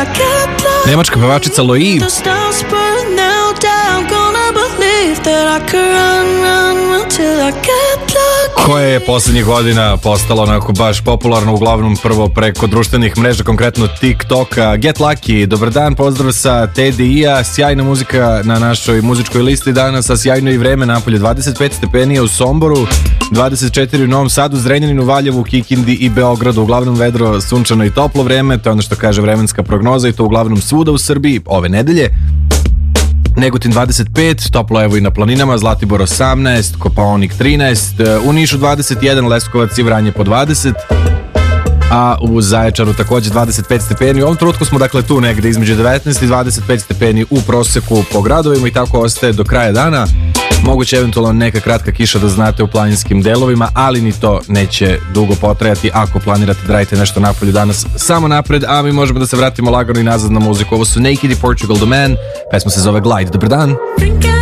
Nemačka pevačica Loi. Koja je poslednjih godina postala onako baš popularna, uglavnom prvo preko društvenih mreža, konkretno TikToka. Get Lucky, dobar dan, pozdrav sa TDI-a, sjajna muzika na našoj muzičkoj listi danas, a sjajno i vreme, napolje 25 stepenija u Somboru, 24 u Novom Sadu, Zrenjaninu, Valjevu, Kikindi i Beogradu, uglavnom vedro, sunčano i toplo vreme, to je ono što kaže vremenska prognoza i to uglavnom svuda u Srbiji ove nedelje. Negotin 25, toplo evo i na planinama, Zlatibor 18, Kopaonik 13, u Nišu 21, Leskovac i Vranje po 20, a u Zaječaru takođe 25 stepeni. U ovom trenutku smo dakle tu negde između 19 i 25 stepeni u proseku po gradovima i tako ostaje do kraja dana. Moguće eventualno neka kratka kiša da znate u planinskim delovima, ali ni to neće dugo potrajati ako planirate da radite nešto napolju danas. Samo napred, a mi možemo da se vratimo lagano i nazad na muziku. Ovo su Naked i Portugal The Man, pesma se zove Glide. Dobar dan!